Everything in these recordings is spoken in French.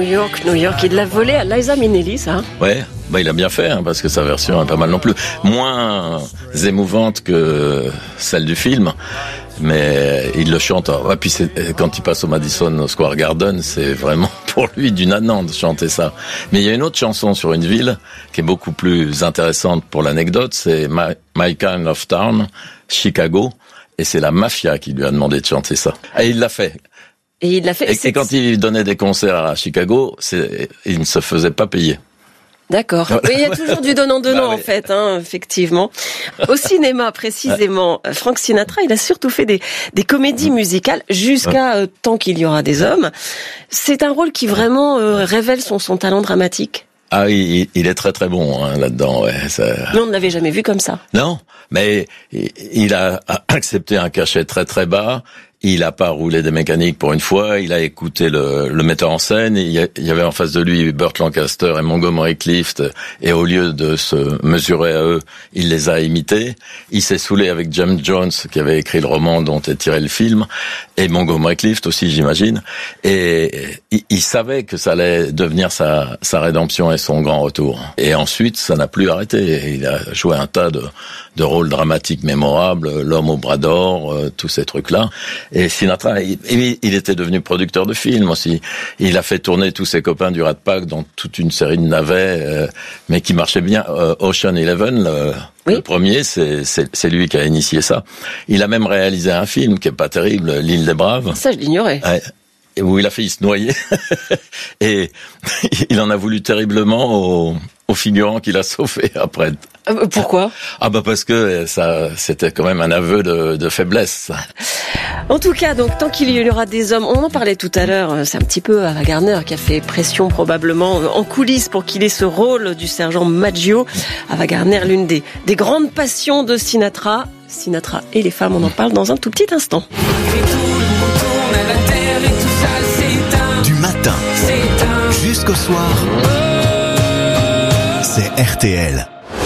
New York, il l'a volé à Liza Minnelli, ça. Ouais, il a bien fait, parce que sa version est pas mal non plus. Moins émouvante que celle du film, mais il le chante. Et puis quand il passe au Madison Square Garden, c'est vraiment pour lui d'une âne de chanter ça. Mais il y a une autre chanson sur une ville qui est beaucoup plus intéressante pour l'anecdote, c'est My Kind of Town, Chicago, et c'est la mafia qui lui a demandé de chanter ça. Et il l'a fait. Et quand il donnait des concerts à Chicago, il ne se faisait pas payer. D'accord. Mais il y a toujours du donnant-donnant, en fait, effectivement. Au cinéma, précisément, Frank Sinatra, il a surtout fait des comédies musicales jusqu'à Tant qu'il y aura des hommes. C'est un rôle qui vraiment révèle son talent dramatique. Ah, il est très très bon là-dedans. Ouais. Mais on ne l'avait jamais vu comme ça. Non, mais il a accepté un cachet très très bas. Il a pas roulé des mécaniques pour une fois. Il a écouté le metteur en scène. Il y avait en face de lui Burt Lancaster et Montgomery Clift. Et au lieu de se mesurer à eux, il les a imités. Il s'est saoulé avec James Jones, qui avait écrit le roman dont est tiré le film, et Montgomery Clift aussi, j'imagine. Et il savait que ça allait devenir sa rédemption et son grand retour. Et ensuite, ça n'a plus arrêté. Il a joué un tas de rôles dramatiques mémorables, L'homme au bras d'or, tous ces trucs-là. Et Sinatra, il était devenu producteur de films aussi. Il a fait tourner tous ses copains du Rat Pack dans toute une série de navets, mais qui marchaient bien. Ocean Eleven, le premier, c'est lui qui a initié ça. Il a même réalisé un film qui est pas terrible, L'île des Braves. Ça, je l'ignorais. Ouais. Où il a failli se noyer. Et il en a voulu terriblement au figurant qu'il a sauvé après. Pourquoi ? Parce que c'était quand même un aveu de faiblesse. En tout cas, donc, tant qu'il y aura des hommes, on en parlait tout à l'heure, c'est un petit peu Ava Gardner qui a fait pression probablement en coulisses pour qu'il ait ce rôle du sergent Maggio. Ava Gardner, l'une des grandes passions de Sinatra. Sinatra et les femmes, on en parle dans un tout petit instant. Du matin jusqu'au soir, c'est RTL.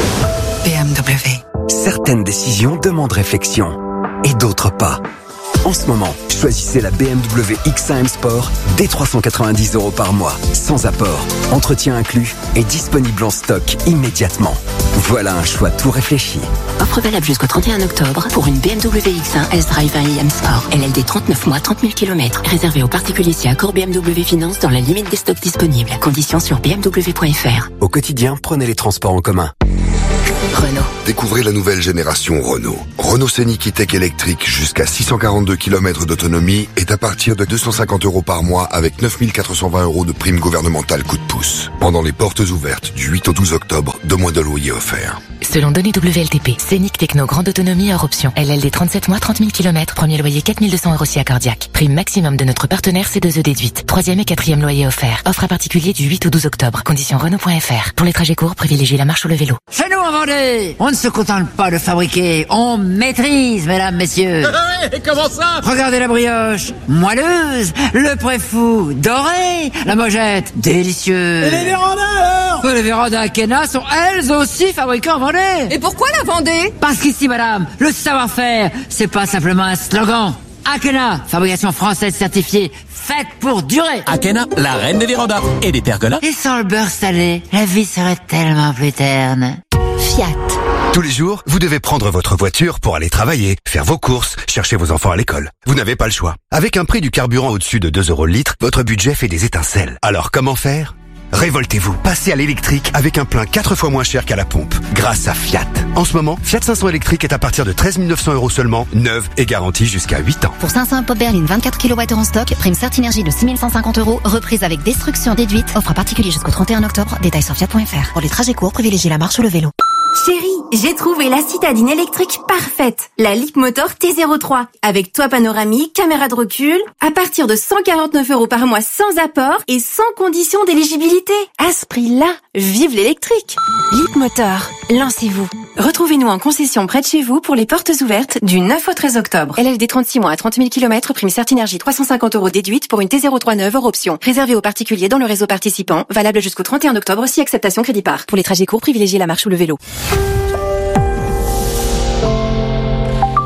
BMW. Certaines décisions demandent réflexion et d'autres pas. En ce moment, choisissez la BMW X1 M Sport dès 390 € par mois, sans apport, entretien inclus et disponible en stock immédiatement. Voilà un choix tout réfléchi. Offre valable jusqu'au 31 octobre pour une BMW X1 S-Drive 1i M Sport. LLD 39 mois, 30 000 km. Réservé aux particuliers si accord BMW Finance dans la limite des stocks disponibles. Conditions sur bmw.fr. Au quotidien, prenez les transports en commun. Renault. Découvrez la nouvelle génération Renault. Renault Scénic E-Tech électrique jusqu'à 642 km d'autonomie est à partir de 250 € par mois avec 9 420 € de prime gouvernementale coup de pouce. Pendant les portes ouvertes du 8 au 12 octobre, 2 mois de loyer offerts. Selon données WLTP, Scénic Techno grande autonomie hors option. LLD 37 mois, 30 000 km. Premier loyer 4 200 € si accordiaque. Prime maximum de notre partenaire C2E déduite. 3e et 4e loyer offert. Offre à particulier du 8 au 12 octobre. Conditions Renault.fr. Pour les trajets courts, privilégiez la marche ou le vélo. Chez nous en Vendée, on ne se contente pas de fabriquer, on maîtrise, mesdames, messieurs. Comment ça? Regardez la brioche, moelleuse, le préfou, doré, la mojette, délicieuse. Et les vérandas alors? Les vérandas Akena sont elles aussi fabriquées en Vendée. Et pourquoi la Vendée? Parce qu'ici, madame, le savoir-faire, c'est pas simplement un slogan. Akena, fabrication française certifiée, faite pour durer. Akena, la reine des vérandas et des pergolas. Et sans le beurre salé, la vie serait tellement plus terne. Fiat. Tous les jours, vous devez prendre votre voiture pour aller travailler, faire vos courses, chercher vos enfants à l'école. Vous n'avez pas le choix. Avec un prix du carburant au-dessus de 2 € le litre, votre budget fait des étincelles. Alors comment faire ? Révoltez-vous, passez à l'électrique avec un plein 4 fois moins cher qu'à la pompe, grâce à Fiat. En ce moment, Fiat 500 électrique est à partir de 13 900 € seulement, neuve et garantie jusqu'à 8 ans. Pour 500 pop berline 24 kW en stock, prime Certinergie de 6 150 €, reprise avec destruction déduite, offre à particulier jusqu'au 31 octobre, détails sur fiat.fr. Pour les trajets courts, privilégiez la marche ou le vélo. Chérie, j'ai trouvé la citadine électrique parfaite, la Leapmotor T03, avec toit panoramique, caméra de recul, à partir de 149 € par mois sans apport et sans condition d'éligibilité. À ce prix-là, vive l'électrique. Leapmotor, lancez-vous. Retrouvez-nous en concession près de chez vous pour les portes ouvertes du 9 au 13 octobre. LLD 36 mois à 30 000 km, prime Certinergie 350 € déduite pour une T03 neuve hors option. Réservé aux particuliers dans le réseau participant, valable jusqu'au 31 octobre si acceptation crédit par. Pour les trajets courts, privilégiez la marche ou le vélo.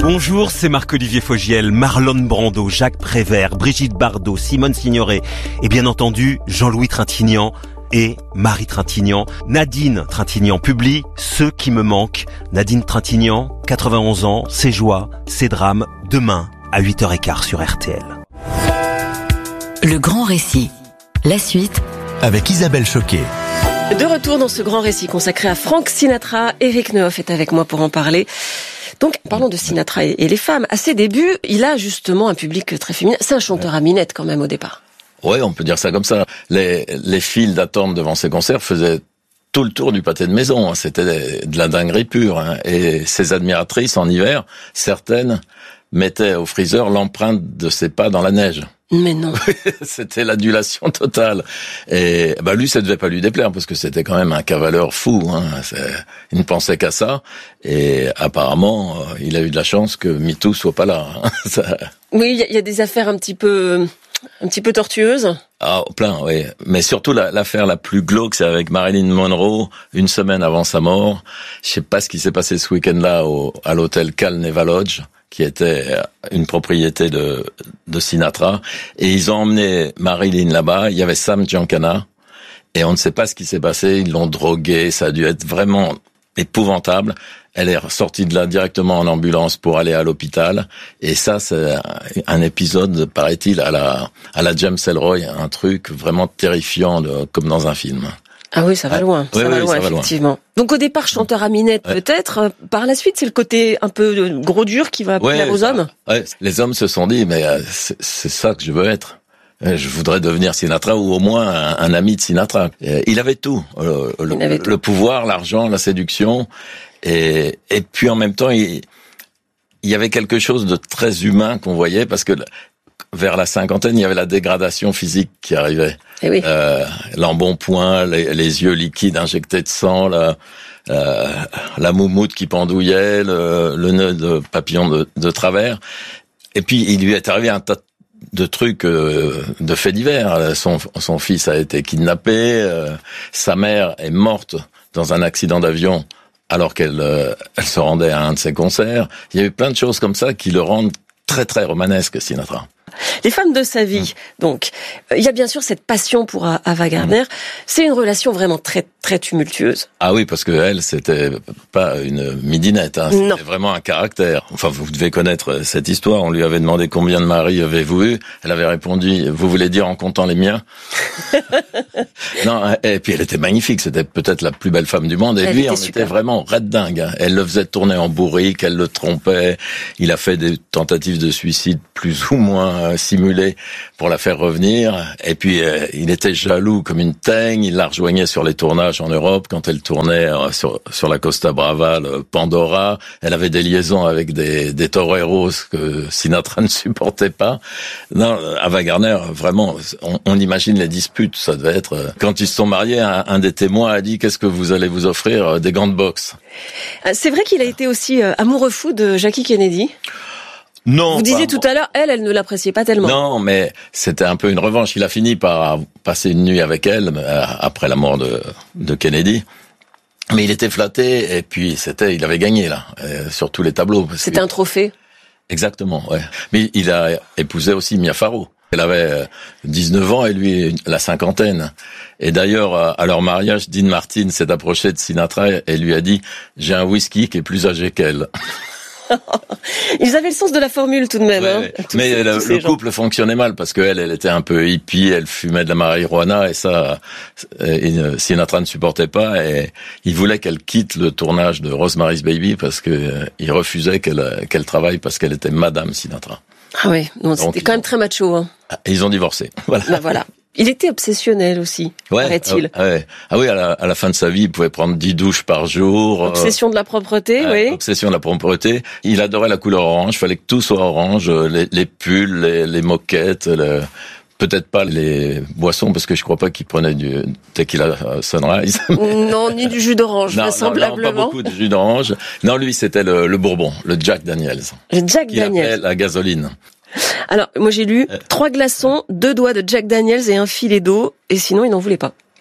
Bonjour, c'est Marc-Olivier Fogiel, Marlon Brando, Jacques Prévert, Brigitte Bardot, Simone Signoret et bien entendu Jean-Louis Trintignant et Marie Trintignant. Nadine Trintignant publie Ceux qui me manquent. Nadine Trintignant, 91 ans, ses joies, ses drames, demain à 8h15 sur RTL. Le grand récit. La suite avec Isabelle Choquet. De retour dans ce grand récit consacré à Frank Sinatra, Eric Nehoff est avec moi pour en parler. Donc, parlons de Sinatra et les femmes. À ses débuts, il a justement un public très féminin. C'est un chanteur à minette quand même au départ. Ouais, on peut dire ça comme ça. Les files d'attente devant ses concerts faisaient tout le tour du pâté de maison. C'était de la dinguerie pure. Et ses admiratrices, en hiver, certaines mettaient au freezer l'empreinte de ses pas dans la neige. Mais non. C'était l'adulation totale. Et lui, ça devait pas lui déplaire parce que c'était quand même un cavaleur fou. Il ne pensait qu'à ça. Et apparemment, il a eu de la chance que MeToo soit pas là. Oui, il y a des affaires un petit peu tortueuses. Ah, plein, oui. Mais surtout, l'affaire la plus glauque, c'est avec Marilyn Monroe, une semaine avant sa mort. Je sais pas ce qui s'est passé ce week-end-là à l'hôtel Cal Neva Lodge, qui était une propriété de Sinatra. Et ils ont emmené Marilyn là-bas. Il y avait Sam Giancana. Et on ne sait pas ce qui s'est passé. Ils l'ont droguée. Ça a dû être vraiment épouvantable. Elle est sortie de là directement en ambulance pour aller à l'hôpital. Et ça, c'est un épisode, paraît-il, à la James Ellroy. Un truc vraiment terrifiant, comme dans un film. Ah oui, ça va loin. Oui, ça va loin, effectivement. Loin. Donc au départ, chanteur à minette, peut-être. Par la suite, c'est le côté un peu gros dur qui va plaire aux hommes. Ouais, les hommes se sont dit, mais c'est ça que je veux être. Je voudrais devenir Sinatra ou au moins un ami de Sinatra. Il avait tout. Le pouvoir, l'argent, la séduction. Et puis en même temps, il y avait quelque chose de très humain qu'on voyait parce que vers la cinquantaine, il y avait la dégradation physique qui arrivait. Et oui. L'embonpoint, les yeux liquides injectés de sang, la moumoute qui pendouillait, le nœud de papillon de travers. Et puis il lui est arrivé un tas de trucs, de faits divers. Son fils a été kidnappé, sa mère est morte dans un accident d'avion alors qu'elle se rendait à un de ses concerts. Il y a eu plein de choses comme ça qui le rendent très très romanesque, Sinatra. Les femmes de sa vie, donc, il y a bien sûr cette passion pour Ava Gardner. C'est une relation vraiment très très tumultueuse. Ah oui, parce que elle, c'était pas une midinette, c'était vraiment un caractère. Enfin, vous devez connaître cette histoire. On lui avait demandé combien de maris avez-vous eu. Elle avait répondu, vous voulez dire en comptant les miens? Non, et puis elle était magnifique. C'était peut-être la plus belle femme du monde. Et lui, on était vraiment raide dingue. Elle le faisait tourner en bourrique, elle le trompait. Il a fait des tentatives de suicide plus ou moins simulées pour la faire revenir. Et puis, il était jaloux comme une teigne. Il la rejoignait sur les tournages en Europe quand elle tournait sur la Costa Brava, le Pandora. Elle avait des liaisons avec des toreros que Sinatra ne supportait pas. Non, Ava Gardner, vraiment, on imagine les disputes. Ça devait être... Quand ils se sont mariés, un des témoins a dit « Qu'est-ce que vous allez vous offrir ? Des gants de boxe ». C'est vrai qu'il a été aussi amoureux fou de Jackie Kennedy. Non. Vous disiez tout à l'heure, elle ne l'appréciait pas tellement. Non, mais c'était un peu une revanche. Il a fini par passer une nuit avec elle après la mort de Kennedy. Mais il était flatté et puis il avait gagné là sur tous les tableaux. C'était un trophée. Exactement, ouais. Mais il a épousé aussi Mia Farrow. Elle avait 19 ans et lui la cinquantaine. Et d'ailleurs, à leur mariage, Dean Martin s'est approché de Sinatra et lui a dit « J'ai un whisky qui est plus âgé qu'elle ». Ils avaient le sens de la formule tout de même. Ouais, mais le couple fonctionnait mal parce qu'elle était un peu hippie, elle fumait de la marijuana et ça, Sinatra ne supportait pas et il voulait qu'elle quitte le tournage de Rosemary's Baby parce que il refusait qu'elle travaille parce qu'elle était Madame Sinatra. Ah oui, c'était quand même très macho. Hein. Ils ont divorcé. Voilà. Ben voilà. Il était obsessionnel aussi, paraît-il. Ah oui, à la fin de sa vie, il pouvait prendre 10 douches par jour. Obsession de la propreté, oui. Obsession de la propreté. Il adorait la couleur orange, il fallait que tout soit orange, les pulls, les moquettes, peut-être pas les boissons, parce que je crois pas qu'il prenait du tequila Sunrise. Non, ni du jus d'orange, vraisemblablement. Non, pas beaucoup de jus d'orange. Non, lui, c'était le bourbon, le Jack Daniels. Le Jack Daniels. Il appelait la gasoline. Alors, moi j'ai lu 3 glaçons, 2 doigts de Jack Daniels et un filet d'eau, et sinon il n'en voulait pas.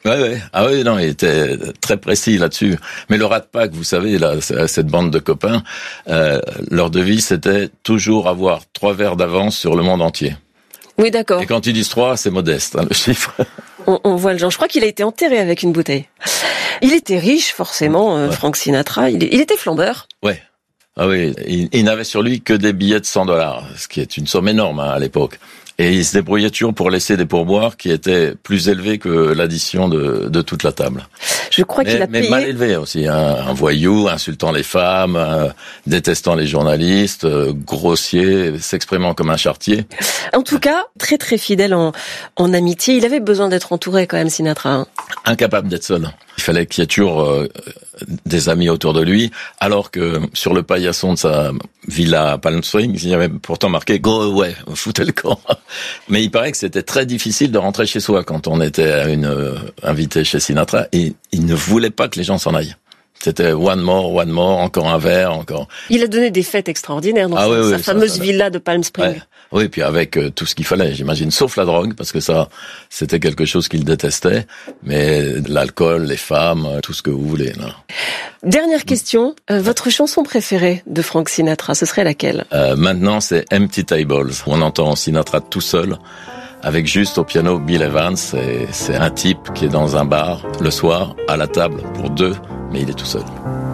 Ouais. Ah oui, non, il était très précis là-dessus. Mais le Rat Pack, vous savez, là, cette bande de copains, leur devise, c'était toujours avoir 3 verres d'avance sur le monde entier. Oui, d'accord. Et quand ils disent 3, c'est modeste, le chiffre. On voit le genre. Je crois qu'il a été enterré avec une bouteille. Il était riche, forcément, Frank Sinatra. Il était flambeur. Ouais. Ah oui, il n'avait sur lui que des billets de $100, ce qui est une somme énorme à l'époque. Et il se débrouillait toujours pour laisser des pourboires qui étaient plus élevés que l'addition de toute la table. Je crois qu'il a payé... Mais mal élevé aussi, un voyou, insultant les femmes, détestant les journalistes, grossier, s'exprimant comme un charretier. En tout cas, très très fidèle en amitié. Il avait besoin d'être entouré quand même, Sinatra. Hein. Incapable d'être seul. Il fallait qu'il y ait toujours des amis autour de lui, alors que sur le paillasson de sa villa à Palm Springs, il y avait pourtant marqué « Go away, foutez le camp ». Mais il paraît que c'était très difficile de rentrer chez soi quand on était invité chez Sinatra, et il ne voulait pas que les gens s'en aillent. C'était one more, encore un verre, encore. Il a donné des fêtes extraordinaires dans sa fameuse villa de Palm Springs. Ouais. Oui, puis avec tout ce qu'il fallait, j'imagine, sauf la drogue, parce que ça, c'était quelque chose qu'il détestait, mais l'alcool, les femmes, tout ce que vous voulez. Là. Dernière question, votre chanson préférée de Frank Sinatra, ce serait laquelle ? Maintenant, c'est Empty Tables. On entend Sinatra tout seul, avec juste au piano Bill Evans, et c'est un type qui est dans un bar le soir, à la table, pour 2, mais il est tout seul.